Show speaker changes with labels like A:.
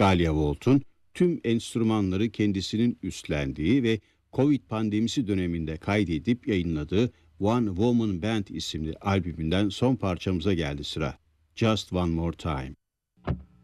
A: Galia Volt'un tüm enstrümanları kendisinin üstlendiği ve Covid pandemisi döneminde kaydedip yayınladığı One Woman Band isimli albümünden son parçamıza geldi sıra. Just One More Time.